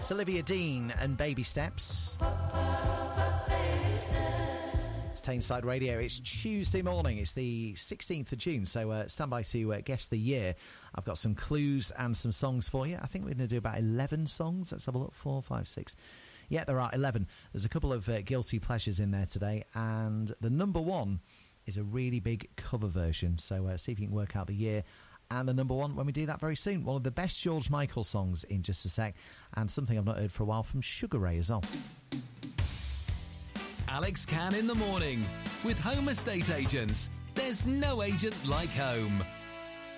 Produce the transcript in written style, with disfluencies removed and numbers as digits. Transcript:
It's Olivia Dean and Baby Steps. It's Tameside Radio. It's Tuesday morning. It's the 16th of June, so stand by to guess the year. I've got some clues and some songs for you. I think we're going to do about 11 songs. Let's have a look. 4, 5, 6. Yeah, there are 11. There's a couple of guilty pleasures in there today, and the number one is a really big cover version, so see if you can work out the year and the number one when we do that very soon. One of the best George Michael songs in just a sec, and something I've not heard for a while from Sugar Ray as well. Alex Cann in the morning with Home Estate Agents. There's no agent like home.